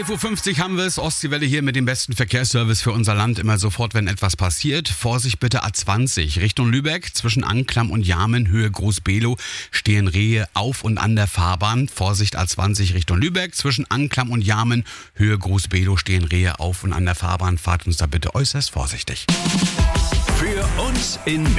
11.50 Uhr haben wir es. Ostseewelle hier mit dem besten Verkehrsservice für unser Land. Immer sofort, wenn etwas passiert. Vorsicht bitte A20 Richtung Lübeck. Zwischen Anklam und Jarmen, Höhe Groß-Below, stehen Rehe auf und an der Fahrbahn. Vorsicht A20 Richtung Lübeck. Zwischen Anklam und Jarmen, Höhe Groß-Below, stehen Rehe auf und an der Fahrbahn. Fahrt uns da bitte äußerst vorsichtig. Für uns in